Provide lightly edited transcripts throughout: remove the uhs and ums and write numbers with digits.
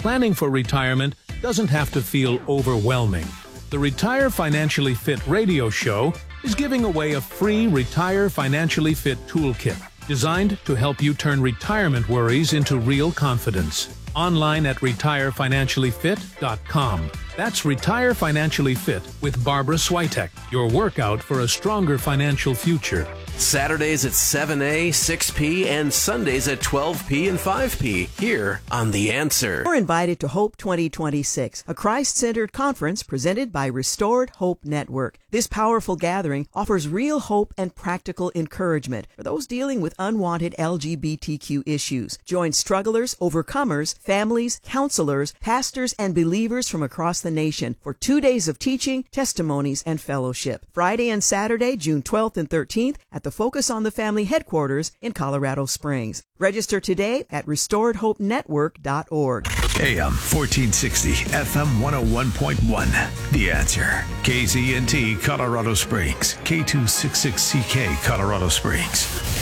planning for retirement doesn't have to feel overwhelming. The Retire Financially Fit radio show is giving away a free Retire Financially Fit toolkit designed to help you turn retirement worries into real confidence. Online at retirefinanciallyfit.com. That's Retire Financially Fit with Barbara Switek, your workout for a stronger financial future. Saturdays at 7A, 6P, and Sundays at 12P and 5P here on The Answer. We're invited to Hope 2026, a Christ-centered conference presented by Restored Hope Network. This powerful gathering offers real hope and practical encouragement for those dealing with unwanted LGBTQ issues. Join strugglers, overcomers, families, counselors, pastors, and believers from across the nation for 2 days of teaching, testimonies, and fellowship. Friday and Saturday, June 12th and 13th at the Focus on the Family headquarters in Colorado Springs. Register today at restoredhopenetwork.org. AM 1460, FM 101.1. The Answer. KZNT Colorado Springs. K266CK Colorado Springs.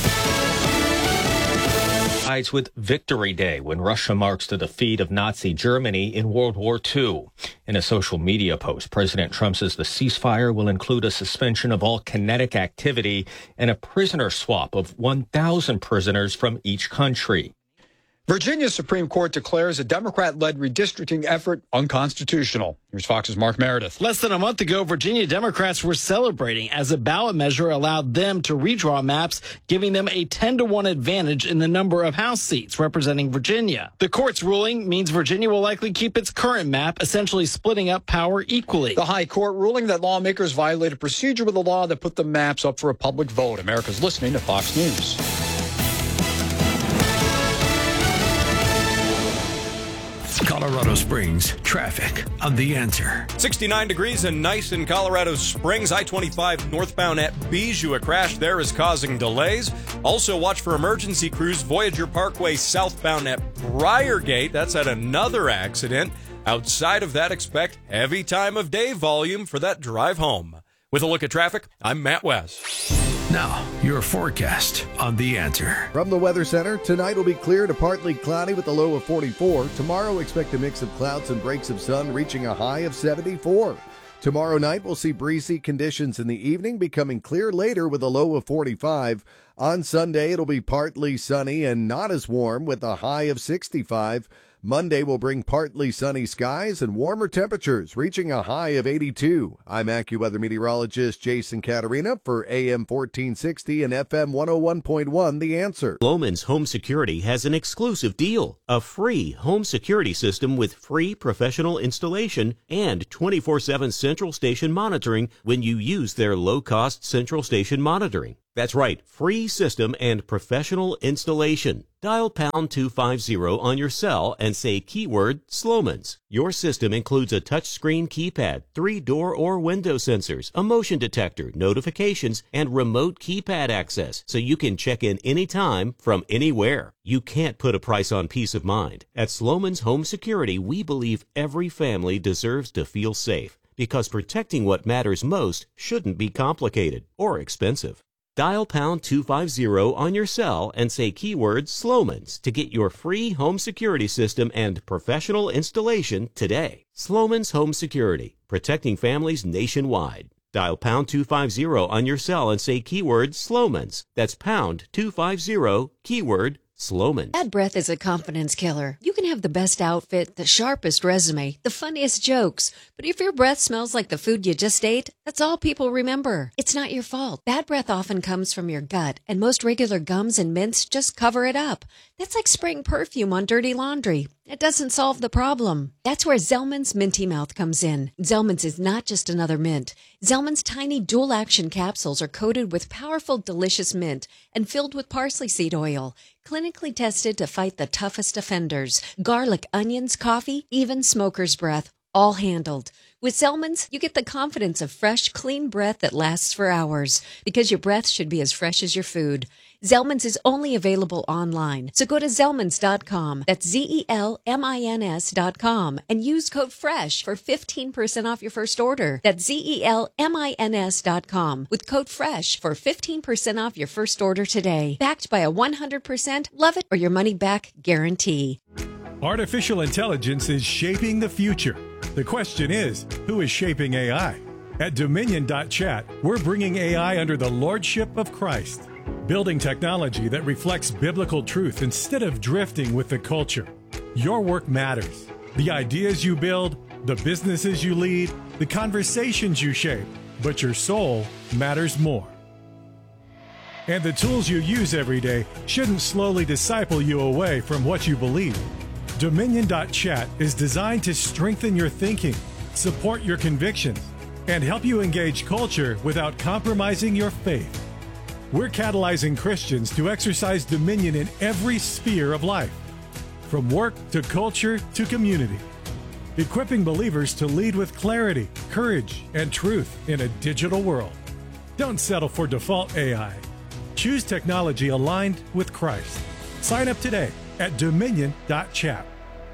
Coincides with Victory Day, when Russia marks the defeat of Nazi Germany in World War II. In a social media post, President Trump says the ceasefire will include a suspension of all kinetic activity and a prisoner swap of 1,000 prisoners from each country. Virginia Supreme Court declares a Democrat-led redistricting effort unconstitutional. Here's Fox's Mark Meredith. Less than a month ago, Virginia Democrats were celebrating as a ballot measure allowed them to redraw maps, giving them a 10-to-1 advantage in the number of House seats representing Virginia. The court's ruling means Virginia will likely keep its current map, essentially splitting up power equally. The High Court ruling that lawmakers violated procedure with the law that put the maps up for a public vote. America's listening to Fox News. Colorado Springs traffic on The Answer. 69 degrees and nice in Colorado Springs. I-25 northbound at Bijou. A crash there is causing delays. Also watch for emergency crews. Voyager Parkway southbound at Briargate. That's at another accident. Outside of that, expect heavy time of day volume for that drive home. With a look at traffic, I'm Matt West. Now, your forecast on The Answer. From the Weather Center, tonight will be clear to partly cloudy with a low of 44. Tomorrow, expect a mix of clouds and breaks of sun, reaching a high of 74. Tomorrow night, we'll see breezy conditions in the evening, becoming clear later with a low of 45. On Sunday, it'll be partly sunny and not as warm with a high of 65. Monday will bring partly sunny skies and warmer temperatures, reaching a high of 82. I'm AccuWeather meteorologist Jason Caterina for AM 1460 and FM 101.1, The Answer. Sloman's Home Security has an exclusive deal. A free home security system with free professional installation and 24/7 central station monitoring when you use their low-cost central station monitoring. That's right, free system and professional installation. Dial pound 250 on your cell and say keyword Sloman's. Your system includes a touchscreen keypad, 3 door or window sensors, a motion detector, notifications, and remote keypad access, so you can check in anytime from anywhere. You can't put a price on peace of mind. At Sloman's Home Security, we believe every family deserves to feel safe, because protecting what matters most shouldn't be complicated or expensive. Dial pound 250 on your cell and say keyword Sloman's to get your free home security system and professional installation today. Sloman's Home Security, protecting families nationwide. Dial pound 250 on your cell and say keyword Sloman's. That's pound 250, keyword Sloman. Bad breath is a confidence killer. You can have the best outfit, the sharpest resume, the funniest jokes, but if your breath smells like the food you just ate, that's all people remember. It's not your fault. Bad breath often comes from your gut, and most regular gums and mints just cover it up. That's like spraying perfume on dirty laundry. It doesn't solve the problem. That's where Zellman's Minty Mouth comes in. Zellman's is not just another mint. Zellman's tiny dual-action capsules are coated with powerful, delicious mint and filled with parsley seed oil, clinically tested to fight the toughest offenders. Garlic, onions, coffee, even smoker's breath, all handled. With Zellman's, you get the confidence of fresh, clean breath that lasts for hours, because your breath should be as fresh as your food. Zellman's is only available online, so go to Zellmans.com, that's Zellmins.com, and use code FRESH for 15% off your first order. That's Zellmins.com with code FRESH for 15% off your first order today. Backed by a 100% love it or your money back guarantee. Artificial intelligence is shaping the future. The question is, who is shaping AI? At Dominion.chat, we're bringing AI under the lordship of Christ, building technology that reflects biblical truth instead of drifting with the culture. Your work matters. The ideas you build, the businesses you lead, the conversations you shape, but your soul matters more. And the tools you use every day shouldn't slowly disciple you away from what you believe. Dominion.chat is designed to strengthen your thinking, support your convictions, and help you engage culture without compromising your faith. We're catalyzing Christians to exercise dominion in every sphere of life, from work to culture to community, equipping believers to lead with clarity, courage, and truth in a digital world. Don't settle for default AI. Choose technology aligned with Christ. Sign up today at Dominion.chat.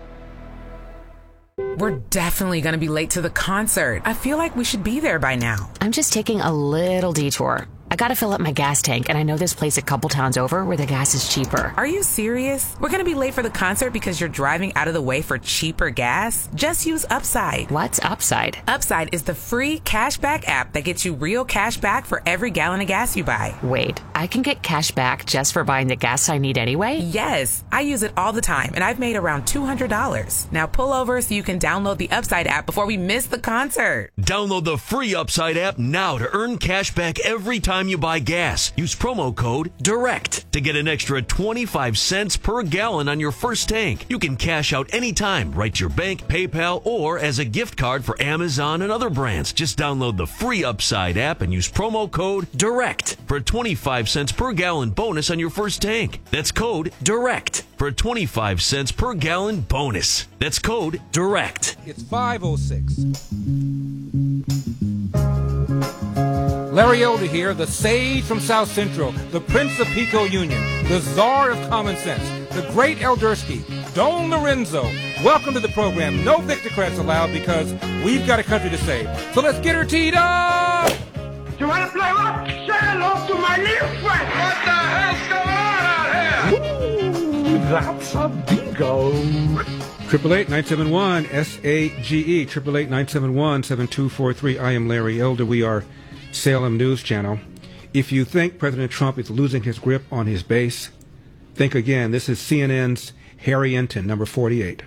We're definitely going to be late to the concert. I feel like we should be there by now. I'm just taking a little detour. I gotta fill up my gas tank, and I know this place a couple towns over where the gas is cheaper. Are you serious? We're gonna be late for the concert because you're driving out of the way for cheaper gas? Just use Upside. What's Upside? Upside is the free cashback app that gets you real cash back for every gallon of gas you buy. Wait, I can get cash back just for buying the gas I need anyway? Yes, I use it all the time, and I've made around $200. Now pull over so you can download the Upside app before we miss the concert. Download the free Upside app now to earn cash back every time you buy gas. Use promo code DIRECT to get an extra 25 cents per gallon on your first tank. You can cash out anytime, right to your bank, PayPal, or as a gift card for Amazon and other brands. Just download the free Upside app and use promo code DIRECT for a 25 cents per gallon bonus on your first tank. That's code DIRECT for a 25 cents per gallon bonus. That's code DIRECT. It's 5:06. Larry Elder here, the sage from South Central, the Prince of Pico Union, the Czar of Common Sense, the great Eldersky, Don Lorenzo. Welcome to the program. No Victocrats allowed because we've got a country to save. So let's get her teed up! You want to play what? Say hello to my little friend. What the hell's going on out here? Ooh, that's a bingo. 888-971-SAGE, 888-971-7243. I am Larry Elder. We are Salem News Channel. If you think President Trump is losing his grip on his base, think again. This is CNN's Harry Enton, number 48.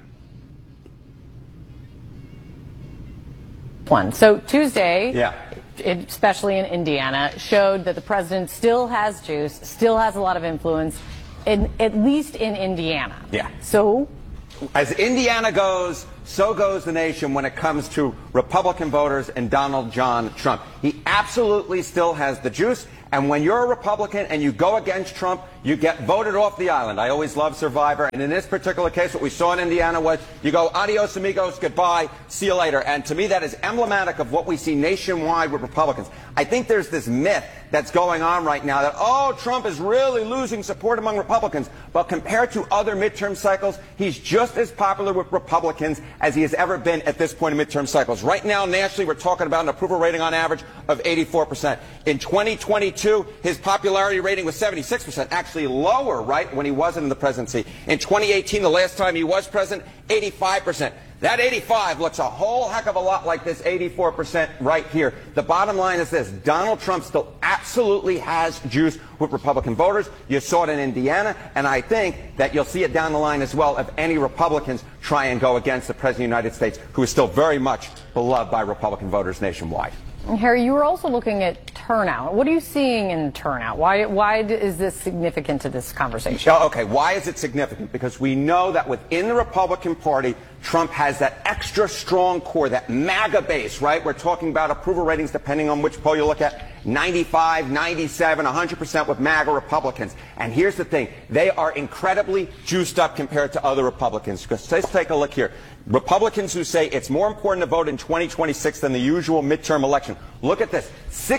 So Tuesday, especially in Indiana, showed that the president still has juice, still has a lot of influence, at least in Indiana. Yeah. So as Indiana goes, so goes the nation when it comes to Republican voters and Donald John Trump. He absolutely still has the juice. And when you're a Republican and you go against Trump, you get voted off the island. I always love Survivor. And in this particular case, what we saw in Indiana was you go, adios, amigos, goodbye, see you later. And to me, that is emblematic of what we see nationwide with Republicans. I think there's this myth that's going on right now that, oh, Trump is really losing support among Republicans. But compared to other midterm cycles, he's just as popular with Republicans as he has ever been at this point in midterm cycles. Right now, nationally, we're talking about an approval rating on average of 84%. In 2022, his popularity rating was 76%, actually lower, right, when he wasn't in the presidency. In 2018, the last time he was president, 85%. That 85 looks a whole heck of a lot like this 84% right here. The bottom line is this. Donald Trump still absolutely has juice with Republican voters. You saw it in Indiana, and I think that you'll see it down the line as well if any Republicans try and go against the President of the United States, who is still very much beloved by Republican voters nationwide. Harry, you were also looking at turnout. What are you seeing in turnout? Why is this significant to this conversation? Okay, why is it significant? Because we know that within the Republican Party, Trump has that extra strong core, that MAGA base, right? We're talking about approval ratings, depending on which poll you look at, 95, 97, 100% with MAGA Republicans. And here's the thing. They are incredibly juiced up compared to other Republicans. Because let's take a look here. Republicans who say it's more important to vote in 2026 than the usual midterm election. Look at this.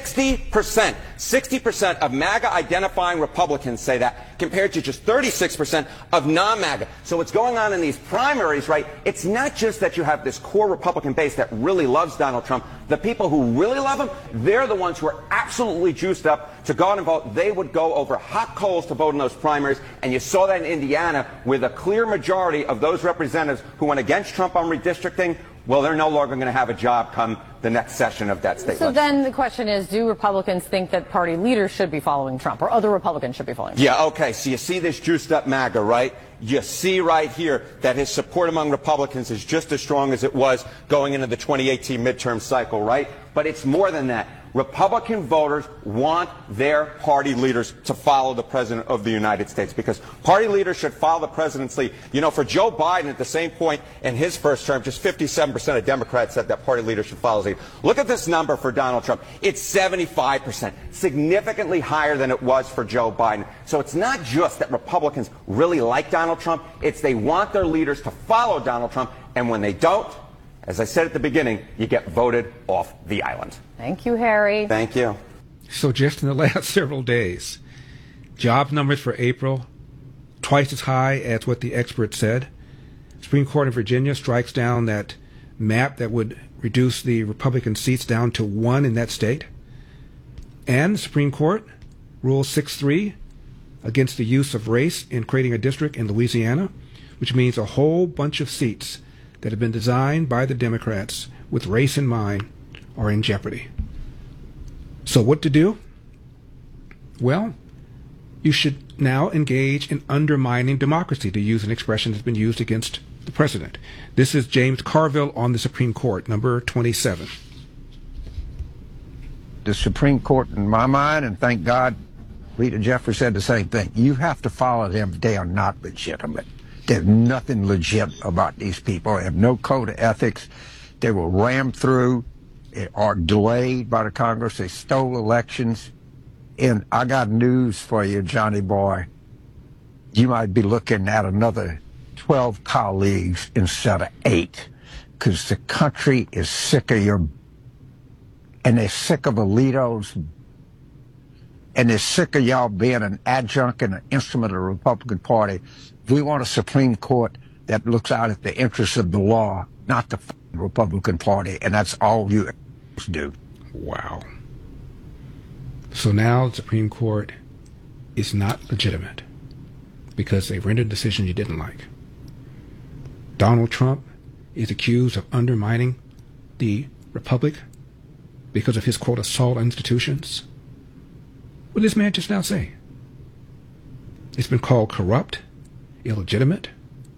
60% of MAGA identifying Republicans say that, compared to just 36% of non-MAGA. So what's going on in these primaries, right? It's not just that you have this core Republican base that really loves Donald Trump. The people who really love him, they're the ones who are absolutely juiced up to go out and vote. They would go over hot coals to vote in those primaries, and you saw that in Indiana with a clear majority of those representatives who went against Trump on redistricting. Well, they're no longer going to have a job come the next session of that state. So then the question is, do Republicans think that party leaders should be following Trump, or other Republicans should be following Trump? Yeah, okay, so you see this juiced up MAGA, right? You see right here that his support among Republicans is just as strong as it was going into the 2018 midterm cycle, right? But it's more than that. Republican voters want their party leaders to follow the President of the United States, because party leaders should follow the President's lead. You know, for Joe Biden at the same point in his first term, just 57% of Democrats said that party leaders should follow his lead. Look at this number for Donald Trump. It's 75%, significantly higher than it was for Joe Biden. So it's not just that Republicans really like Donald Trump, it's they want their leaders to follow Donald Trump, and when they don't, as I said at the beginning, you get voted off the island. Thank you, Harry. Thank you. So just in the last several days, job numbers for April, twice as high as what the experts said. Supreme Court in Virginia strikes down that map that would reduce the Republican seats down to 1 in that state. And the Supreme Court rules 6-3 against the use of race in creating a district in Louisiana, which means a whole bunch of seats that have been designed by the Democrats with race in mind are in jeopardy. So what to do? Well, you should now engage in undermining democracy, to use an expression that's been used against the president. This is James Carville on the Supreme Court, number 27. The Supreme Court, in my mind, and thank God, Rita Jeffrey said the same thing. You have to follow them. They are not legitimate. There's nothing legit about these people. They have no code of ethics. They were rammed through or delayed by the Congress. They stole elections. And I got news for you, Johnny boy. You might be looking at another 12 colleagues instead of 8, because the country is sick of your, and they're sick of Alito's, and they're sick of y'all being an adjunct and an instrument of the Republican Party. We want a Supreme Court that looks out at the interests of the law, not the Republican Party, and that's all you do. Wow. So now the Supreme Court is not legitimate because they rendered a decision you didn't like. Donald Trump is accused of undermining the Republic because of his, quote, assault on institutions. What did this man just now say? It's been called corrupt, illegitimate.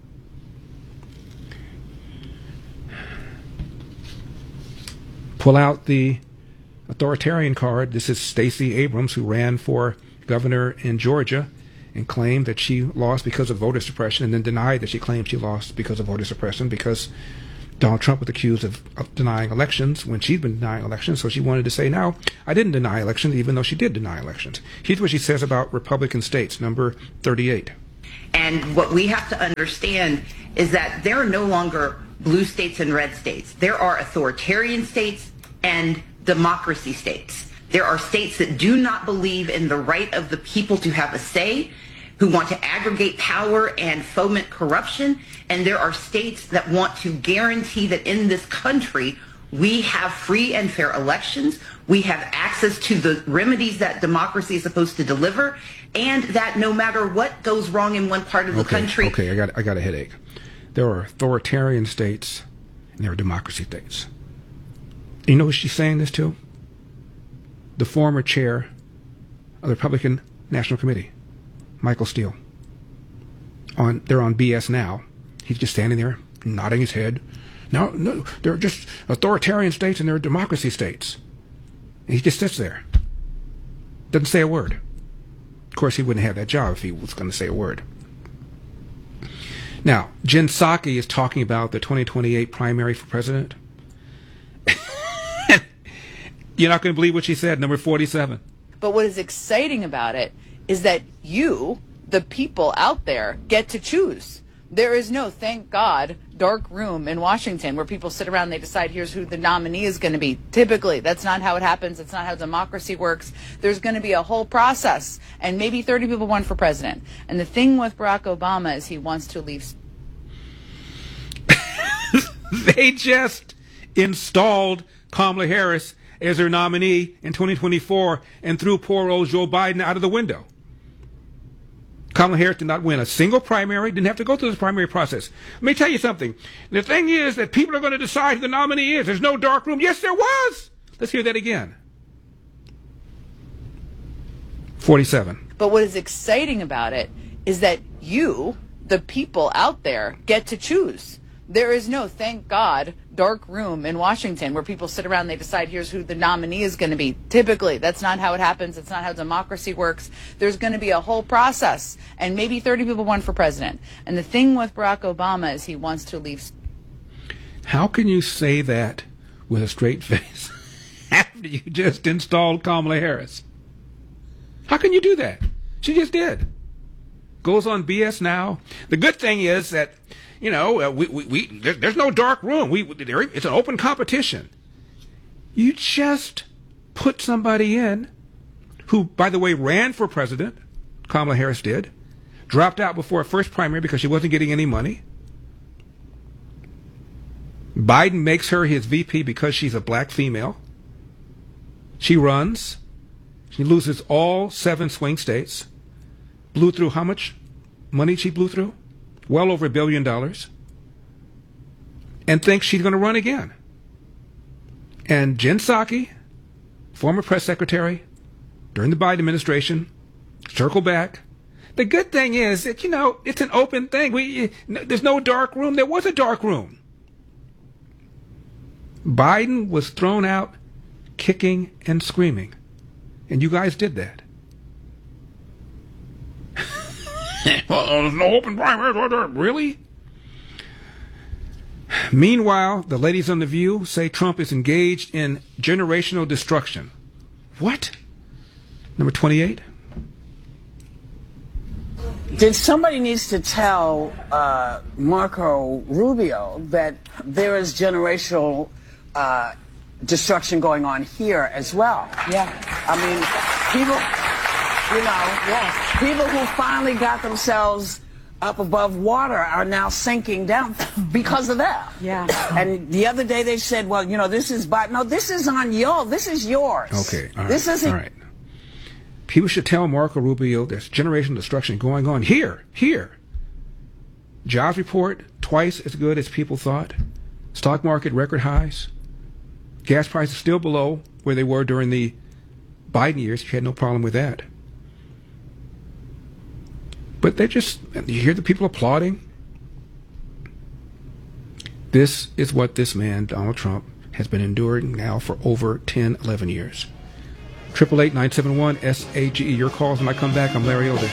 Pull out the authoritarian card. This is Stacey Abrams, who ran for governor in Georgia and claimed that she lost because of voter suppression, and then denied that she claimed she lost because of voter suppression, because Donald Trump was accused of denying elections when she'd been denying elections. So she wanted to say, no, I didn't deny elections, even though she did deny elections. Here's what she says about Republican states, number 38. And what we have to understand is that there are no longer blue states and red states. There are authoritarian states and democracy states. There are states that do not believe in the right of the people to have a say, who want to aggregate power and foment corruption. And there are states that want to guarantee that in this country, we have free and fair elections, we have access to the remedies that democracy is supposed to deliver, and that no matter what goes wrong in one part of the country... Okay, I got a headache. There are authoritarian states and there are democracy states. You know who she's saying this to? The former chair of the Republican National Committee, Michael Steele. They're on BS Now. He's just standing there, nodding his head. No, they're just authoritarian states and they're democracy states. And he just sits there. Doesn't say a word. Of course, he wouldn't have that job if he was going to say a word. Now, Jen Psaki is talking about the 2028 primary for president. You're not going to believe what she said, number 47. But what is exciting about it is that you, the people out there, get to choose. There is no, thank God, dark room in Washington where people sit around and they decide here's who the nominee is going to be. Typically, that's not how it happens. That's not how democracy works. There's going to be a whole process, and maybe 30 people run for president. And the thing with Barack Obama is he wants to leave. They just installed Kamala Harris as their nominee in 2024 and threw poor old Joe Biden out of the window. Kamala Harris did not win a single primary, didn't have to go through this primary process. Let me tell you something. The thing is that people are going to decide who the nominee is. There's no dark room. Yes, there was. Let's hear that again. 47. But what is exciting about it is that you, the people out there, get to choose. There is no, thank God, dark room in Washington where people sit around and they decide here's who the nominee is going to be. Typically, that's not how it happens. It's not how democracy works. There's going to be a whole process, and maybe 30 people won for president. And the thing with Barack Obama is he wants to leave. How can you say that with a straight face after you just installed Kamala Harris? How can you do that? She just did. Goes on BS now. The good thing is that, you know, there's no dark room. It's an open competition. You just put somebody in who, by the way, ran for president. Kamala Harris did. Dropped out before a first primary because she wasn't getting any money. Biden makes her his VP because she's a black female. She runs. She loses all 7 swing states. Blew through how much money she blew through? Well over $1 billion. And thinks she's going to run again. And Jen Psaki, former press secretary during the Biden administration, circle back. The good thing is that, you know, it's an open thing. There's no dark room. There was a dark room. Biden was thrown out kicking and screaming. And you guys did that. Well, there's no open primary. Really? Meanwhile, the ladies on The View say Trump is engaged in generational destruction. What? Number 28. Then somebody needs to tell Marco Rubio that there is generational destruction going on here as well. Yeah. I mean, people who finally got themselves up above water are now sinking down because of that. Yeah. And the other day they said, well, you know, this is on y'all. This is yours. Okay. All right. This isn't. All right. People should tell Marco Rubio there's generational destruction going on here. Jobs report, twice as good as people thought. Stock market record highs. Gas prices still below where they were during the Biden years. You had no problem with that. But you hear the people applauding. This is what this man, Donald Trump, has been enduring now for over 10, 11 years. 888-971-SAGE. Your calls when I come back. I'm Larry Elder.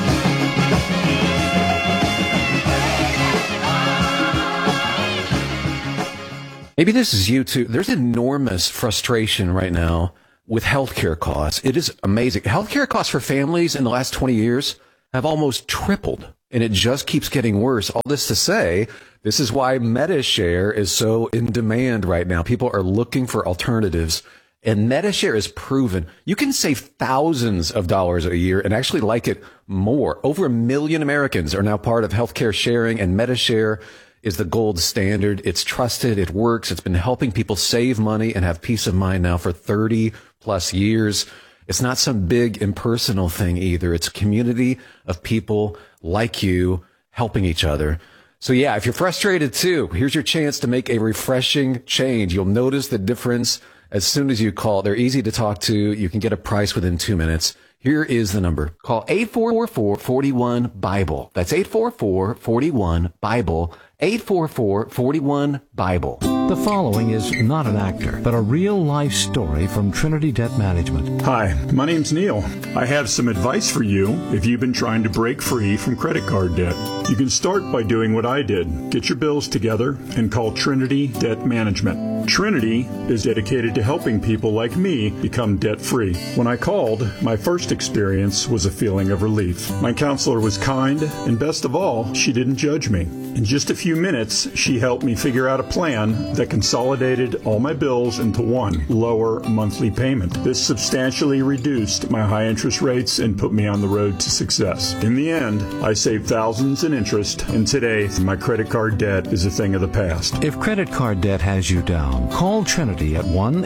Maybe this is you too. There's enormous frustration right now with healthcare costs. It is amazing. Healthcare costs for families in the last 20 years have almost tripled, and it just keeps getting worse. All this to say, this is why MediShare is so in demand right now. People are looking for alternatives, and MediShare is proven. You can save thousands of dollars a year and actually like it more. Over 1 million Americans are now part of healthcare sharing, and MediShare is the gold standard. It's trusted. It works. It's been helping people save money and have peace of mind now for 30 plus years. It's not some big impersonal thing either. It's a community of people like you helping each other. So yeah, if you're frustrated too, here's your chance to make a refreshing change. You'll notice the difference as soon as you call. They're easy to talk to. You can get a price within 2 minutes. Here is the number. Call 844-41-BIBLE. That's 844-41-BIBLE. 844-41-BIBLE. The following is not an actor, but a real-life story from Trinity Debt Management. Hi, my name's Neil. I have some advice for you if you've been trying to break free from credit card debt. You can start by doing what I did. Get your bills together and call Trinity Debt Management. Trinity is dedicated to helping people like me become debt-free. When I called, my first experience was a feeling of relief. My counselor was kind, and best of all, she didn't judge me. In just a few minutes, she helped me figure out a plan that consolidated all my bills into one lower monthly payment. This substantially reduced my high interest rates and put me on the road to success. In the end, I saved thousands in interest, and today, my credit card debt is a thing of the past. If credit card debt has you down, Trinity.com. Call Trinity at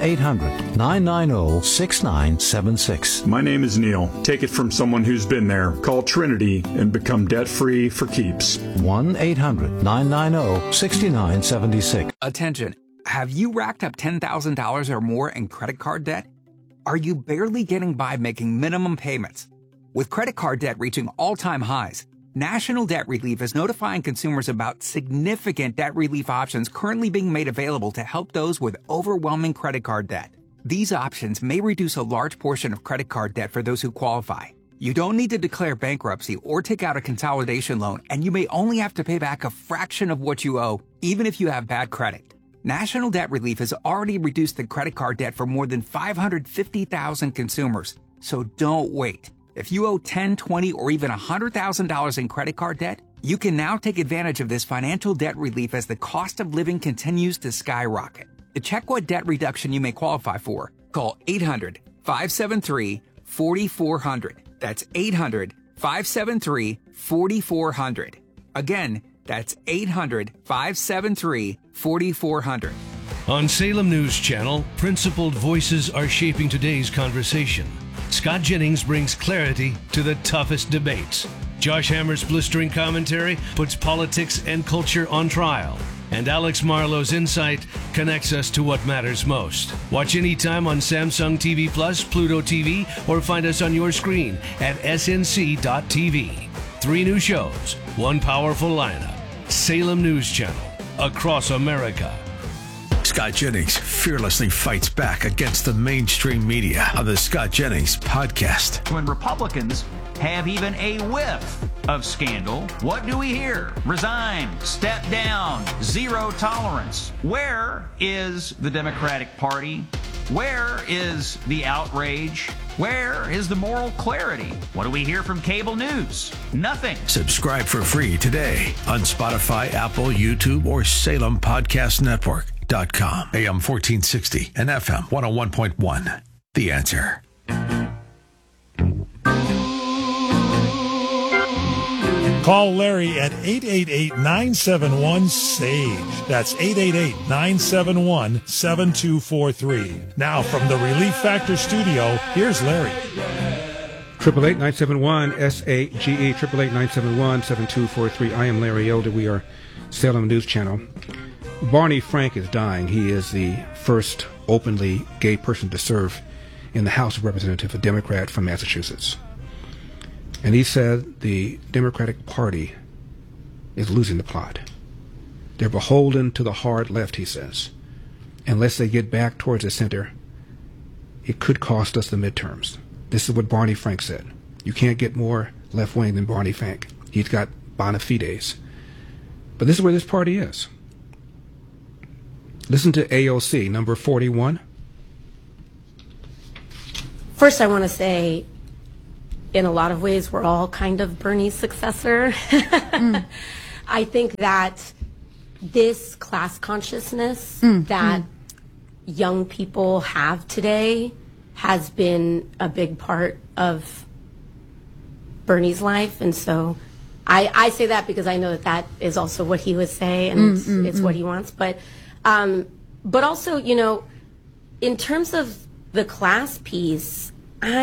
1-800-990-6976. My name is Neil. Take it from someone who's been there. Call Trinity and become debt-free for keeps. 1-800-990-6976. Attention. Have you racked up $10,000 or more in credit card debt? Are you barely getting by making minimum payments? With credit card debt reaching all-time highs, National Debt Relief is notifying consumers about significant debt relief options currently being made available to help those with overwhelming credit card debt. These options may reduce a large portion of credit card debt for those who qualify. You don't need to declare bankruptcy or take out a consolidation loan, and you may only have to pay back a fraction of what you owe, even if you have bad credit. National Debt Relief has already reduced the credit card debt for more than 550,000 consumers, so don't wait. If you owe $10,000, $20,000, or even $100,000 in credit card debt, you can now take advantage of this financial debt relief as the cost of living continues to skyrocket. To check what debt reduction you may qualify for, call 800-573-4400. That's 800-573-4400. Again, that's 800-573-4400. On Salem News Channel, principled voices are shaping today's conversation. Scott Jennings brings clarity to the toughest debates. Josh Hammer's blistering commentary puts politics and culture on trial. And Alex Marlowe's insight connects us to what matters most. Watch anytime on Samsung TV Plus, Pluto TV, or find us on your screen at snc.tv. 3 new shows, 1 powerful lineup. Salem News Channel, across America. Scott Jennings fearlessly fights back against the mainstream media on the Scott Jennings podcast. When Republicans have even a whiff of scandal, what do we hear? Resign, step down, zero tolerance. Where is the Democratic Party? Where is the outrage? Where is the moral clarity? What do we hear from cable news? Nothing. Subscribe for free today on Spotify, Apple, YouTube, or SalemPodcastNetwork.com. AM 1460 and FM 101.1. The Answer. Call Larry at 888-971-SAGE. That's 888-971-7243. Now from the Relief Factor studio, here's Larry. 888-971-SAGE, 888-971-7243. I am Larry Elder. We are Salem News Channel. Barney Frank is dying. He is the first openly gay person to serve in the House of Representatives, a Democrat from Massachusetts. And he said the Democratic Party is losing the plot. They're beholden to the hard left, he says. Unless they get back towards the center, it could cost us the midterms. This is what Barney Frank said. You can't get more left-wing than Barney Frank. He's got bona fides. But this is where this party is. Listen to AOC, number 41. First, I want to say, in a lot of ways, we're all kind of Bernie's successor. I think that this class consciousness that young people have today has been a big part of Bernie's life. And so I say that because I know that that is also what he would say, and it's what he wants. But also, you know, in terms of the class piece,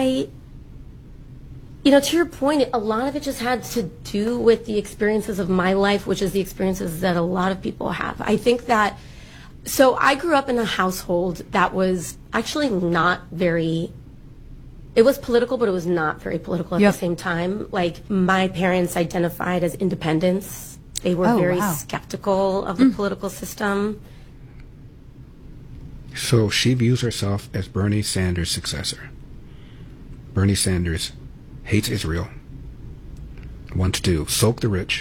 you know, to your point, a lot of it just had to do with the experiences of my life, which is the experiences that a lot of people have. I think that, so I grew up in a household that was actually not very, it was political, but it was not very political at the same time. Like, my parents identified as independents. They were very skeptical of the political system. So she views herself as Bernie Sanders' successor. Bernie Sanders hates Israel, wants to soak the rich,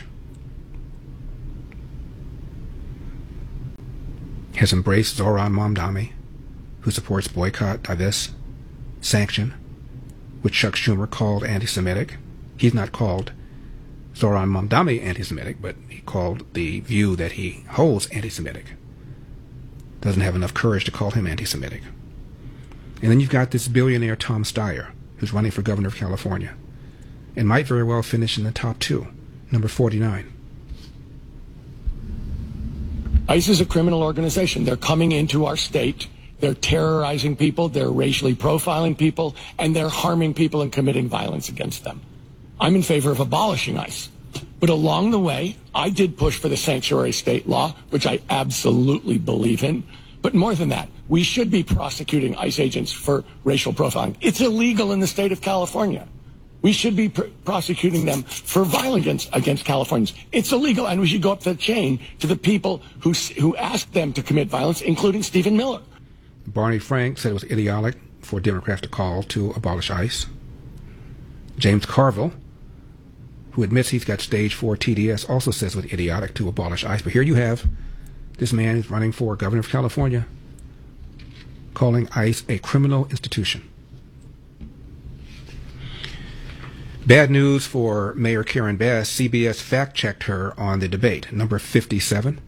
has embraced Zoran Mamdani, who supports boycott, divest, sanction, which Chuck Schumer called anti-Semitic. He's not called Zoran Mamdani anti-Semitic, but he called the view that he holds anti-Semitic. Doesn't have enough courage to call him anti-Semitic. And then you've got this billionaire Tom Steyer, who's running for governor of California, and might very well finish in the top 2, number 49. ICE is a criminal organization. They're coming into our state. They're terrorizing people. They're racially profiling people. And they're harming people and committing violence against them. I'm in favor of abolishing ICE. But along the way, I did push for the sanctuary state law, which I absolutely believe in. But more than that, we should be prosecuting ICE agents for racial profiling. It's illegal in the state of California. We should be prosecuting them for violence against Californians. It's illegal, and we should go up the chain to the people who asked them to commit violence, including Stephen Miller. Barney Frank said it was idiotic for Democrats to call to abolish ICE. James Carville, who admits he's got stage 4 TDS, also says it was idiotic to abolish ICE. But here you have this man who's running for governor of California calling ICE a criminal institution. Bad news for Mayor Karen Bass. CBS fact-checked her on the debate, number 57.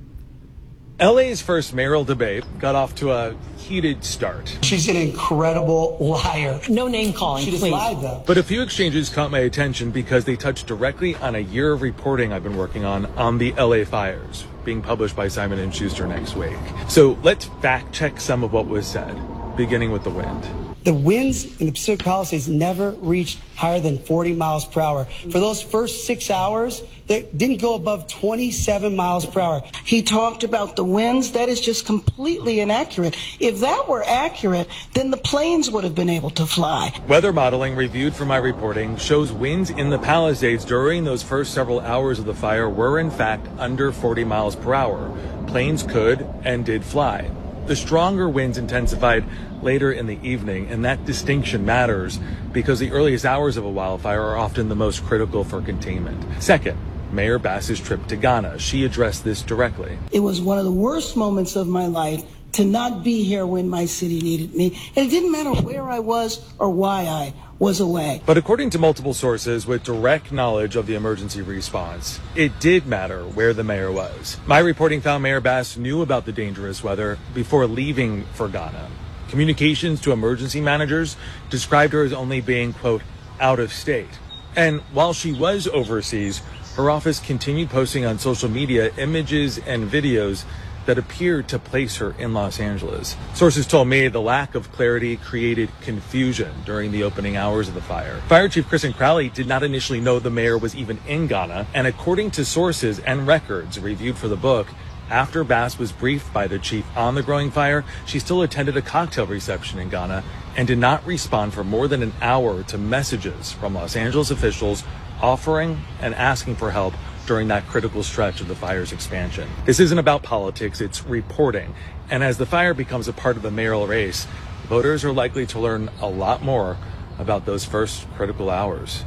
LA's first mayoral debate got off to a heated start. She's an incredible liar. No name calling, She just please. lied, though. But a few exchanges caught my attention because they touched directly on a year of reporting I've been working on the LA fires, being published by Simon & Schuster next week. So let's fact-check some of what was said, beginning with the wind. The winds in the Pacific Palisades never reached higher than 40 miles per hour. For those first 6 hours, they didn't go above 27 miles per hour. He talked about the winds. That is just completely inaccurate. If that were accurate, then the planes would have been able to fly. Weather modeling reviewed for my reporting shows winds in the Palisades during those first several hours of the fire were in fact under 40 miles per hour. Planes could and did fly. The stronger winds intensified later in the evening, and that distinction matters because the earliest hours of a wildfire are often the most critical for containment. Second, Mayor Bass's trip to Ghana. She addressed this directly. It was one of the worst moments of my life to not be here when my city needed me. And it didn't matter where I was or why I was away. But according to multiple sources with direct knowledge of the emergency response, it did matter where the mayor was. My reporting found Mayor Bass knew about the dangerous weather before leaving for Ghana. Communications to emergency managers described her as only being, quote, out of state. And while she was overseas, her office continued posting on social media images and videos that appeared to place her in Los Angeles. Sources told me the lack of clarity created confusion during the opening hours of the fire. Fire Chief Kristen Crowley did not initially know the mayor was even in Ghana, and according to sources and records reviewed for the book, after Bass was briefed by the chief on the growing fire, she still attended a cocktail reception in Ghana and did not respond for more than an hour to messages from Los Angeles officials offering and asking for help during that critical stretch of the fire's expansion. This isn't about politics, it's reporting. And as the fire becomes a part of the mayoral race, voters are likely to learn a lot more about those first critical hours.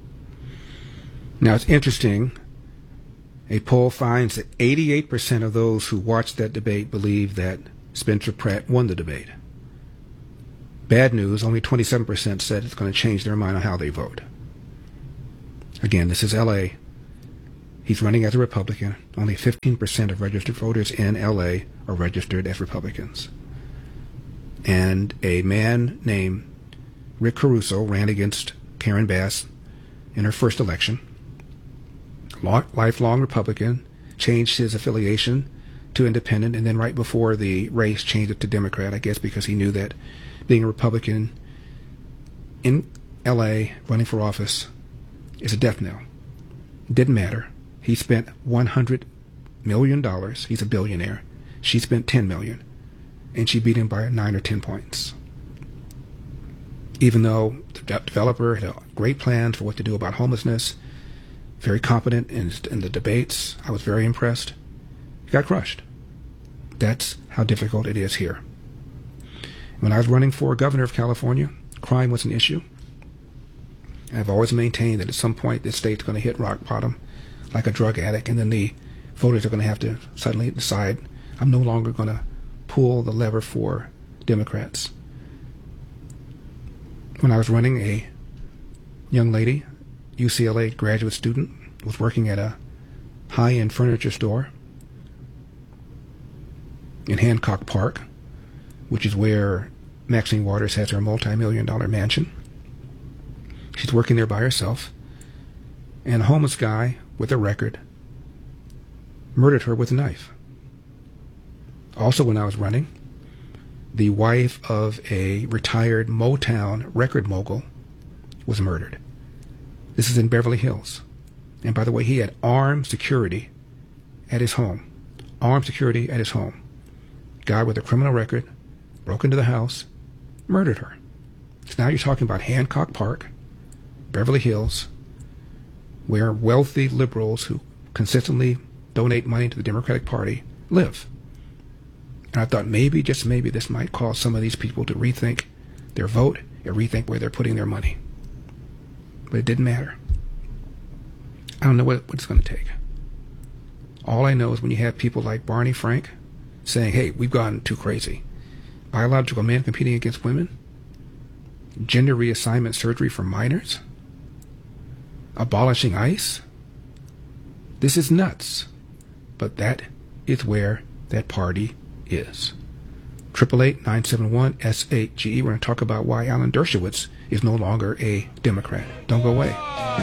Now, it's interesting. A poll finds that 88% of those who watched that debate believe that Spencer Pratt won the debate. Bad news, only 27% said it's going to change their mind on how they vote. Again, this is L.A. He's running as a Republican. Only 15% of registered voters in L.A. are registered as Republicans. And a man named Rick Caruso ran against Karen Bass in her first election. Lifelong Republican, changed his affiliation to independent, and then right before the race changed it to Democrat, I guess because he knew that being a Republican in L.A. running for office is a death knell. It didn't matter. He spent $100 million. He's a billionaire. She spent $10 million, and she beat him by 9 or 10 points. Even though the developer had a great plan for what to do about homelessness, very competent in the debates. I was very impressed. He got crushed. That's how difficult it is here. When I was running for governor of California, crime was an issue. I've always maintained that at some point this state's going to hit rock bottom like a drug addict, and then the voters are going to have to suddenly decide, I'm no longer going to pull the lever for Democrats. When I was running, a young lady, UCLA graduate student, was working at a high-end furniture store in Hancock Park, which is where Maxine Waters has her multi-million-dollar mansion. She's working there by herself, and a homeless guy with a record murdered her with a knife. Also, when I was running, the wife of a retired Motown record mogul was murdered. This is in Beverly Hills. And by the way, he had armed security at his home. Armed security at his home. Guy with a criminal record broke into the house, murdered her. So now you're talking about Hancock Park, Beverly Hills, where wealthy liberals who consistently donate money to the Democratic Party live. And I thought maybe, just maybe, this might cause some of these people to rethink their vote and rethink where they're putting their money. But it didn't matter. I don't know what it's going to take. All I know is when you have people like Barney Frank saying, hey, we've gone too crazy. Biological men competing against women. Gender reassignment surgery for minors. Abolishing ICE. This is nuts. But that is where that party is. 888-971-SHGE. We're going to talk about why Alan Dershowitz is no longer a Democrat. Don't go away.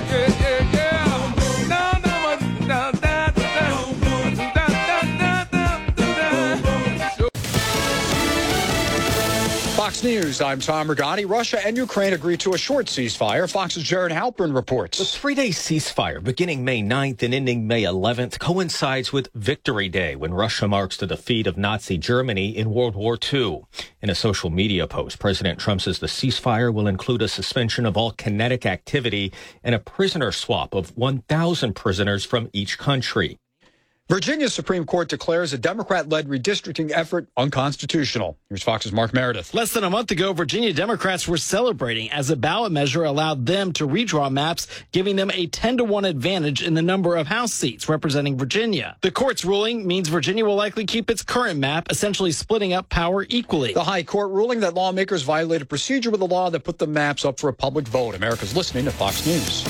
Fox News, I'm Tom Regani. Russia and Ukraine agreed to a short ceasefire. Fox's Jared Halpern reports. The three-day ceasefire beginning May 9th and ending May 11th coincides with Victory Day, when Russia marks the defeat of Nazi Germany in World War II. In a social media post, President Trump says the ceasefire will include a suspension of all kinetic activity and a prisoner swap of 1,000 prisoners from each country. Virginia's Supreme Court declares a Democrat-led redistricting effort unconstitutional. Here's Fox's Mark Meredith. Less than a month ago, Virginia Democrats were celebrating as a ballot measure allowed them to redraw maps, giving them a 10-to-1 advantage in the number of House seats representing Virginia. The court's ruling means Virginia will likely keep its current map, essentially splitting up power equally. The High Court ruling that lawmakers violated procedure with the law that put the maps up for a public vote. America's listening to Fox News.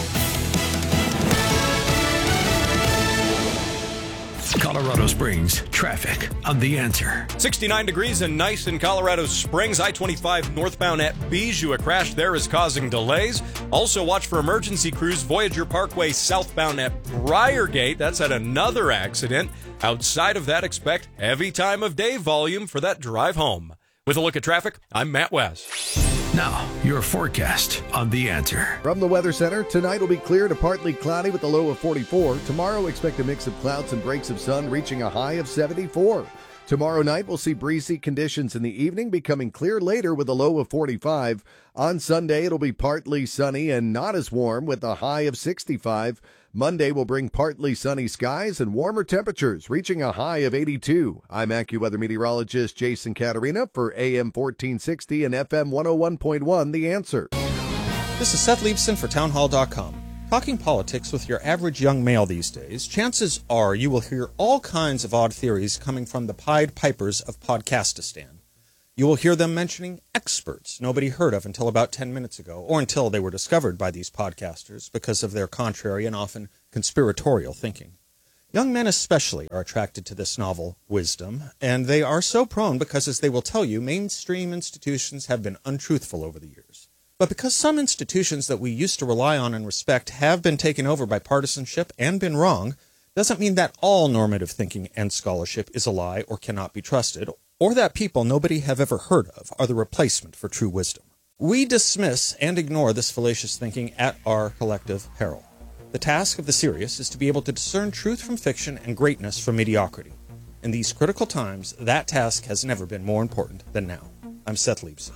Colorado Springs traffic on The Answer. 69 degrees and nice in Colorado Springs. I-25 northbound at Bijou. A crash there is causing delays. Also watch for emergency crews. Voyager Parkway southbound at Briargate. That's at another accident. Outside of that, expect heavy time of day volume for that drive home. With a look at traffic, I'm Matt West. Now, your forecast on The Answer. From the Weather Center, tonight will be clear to partly cloudy with a low of 44. Tomorrow, expect a mix of clouds and breaks of sun, reaching a high of 74. Tomorrow night, we'll see breezy conditions in the evening, becoming clear later with a low of 45. On Sunday, it'll be partly sunny and not as warm with a high of 65. Monday will bring partly sunny skies and warmer temperatures, reaching a high of 82. I'm AccuWeather meteorologist Jason Caterina for AM 1460 and FM 101.1, The Answer. This is Seth Leibson for townhall.com. Talking politics with your average young male these days, chances are you will hear all kinds of odd theories coming from the Pied Pipers of Podcastistan. You will hear them mentioning experts nobody heard of until about 10 minutes ago, or until they were discovered by these podcasters because of their contrary and often conspiratorial thinking. Young men especially are attracted to this novel wisdom, and they are so prone because, as they will tell you, mainstream institutions have been untruthful over the years. But because some institutions that we used to rely on and respect have been taken over by partisanship and been wrong, doesn't mean that all normative thinking and scholarship is a lie or cannot be trusted, or that people nobody have ever heard of are the replacement for true wisdom. We dismiss and ignore this fallacious thinking at our collective peril. The task of the serious is to be able to discern truth from fiction and greatness from mediocrity. In these critical times, that task has never been more important than now. I'm Seth Leibson.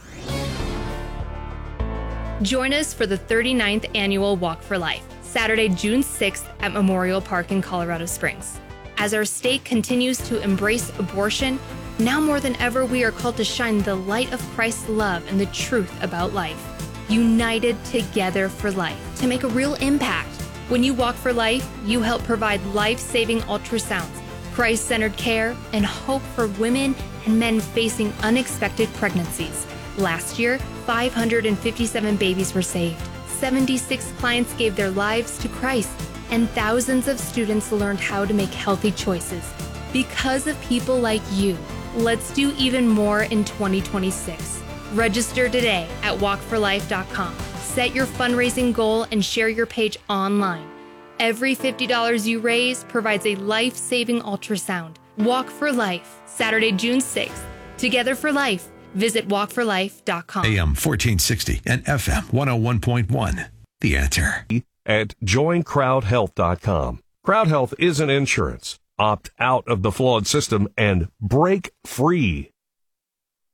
Join us for the 39th Annual Walk for Life, Saturday, June 6th at Memorial Park in Colorado Springs. As our state continues to embrace abortion, now more than ever we are called to shine the light of Christ's love and the truth about life. United together for life to make a real impact. When you walk for life, you help provide life-saving ultrasounds, Christ-centered care, and hope for women and men facing unexpected pregnancies. Last year, 557 babies were saved. 76 clients gave their lives to Christ, and thousands of students learned how to make healthy choices. Because of people like you, let's do even more in 2026. Register today at walkforlife.com. Set your fundraising goal and share your page online. Every $50 you raise provides a life-saving ultrasound, Walk for Life, Saturday, June 6th. Together for Life. Visit walkforlife.com. AM 1460 and FM 101.1. The Answer. At joincrowdhealth.com. Crowd Health isn't insurance. Opt out of the flawed system and break free.